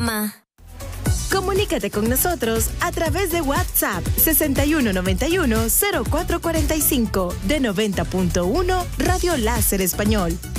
mamá. Comunícate con nosotros a través de WhatsApp 6191-0445 de 90.1 Radio Láser Español.